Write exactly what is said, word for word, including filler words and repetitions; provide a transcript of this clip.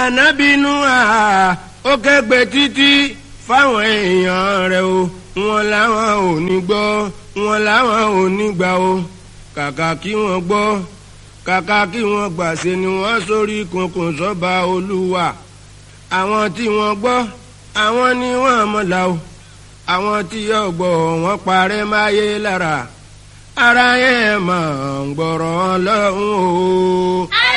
ànábìínú à ó kẹ́gbẹ́ títí fáwọn èèyàn rẹ̀ o wọn làwọn ò ní gbọ́ wọn làwọn ò ní gbà o kàkà kí wọ́n gbọ́ kàkà kí wọ́n gbàṣẹ ni wọ́n sórí kunkun sọ́ba olúwa àwọn tí wọ́n gbọ́ àwọn ni wọ́n mọ̀lá o àwọn tí yóò gbọ́ wọ́n parẹ́ máyé lára ara yẹn máa ń gbọ́rọ̀ lọ́hùn o.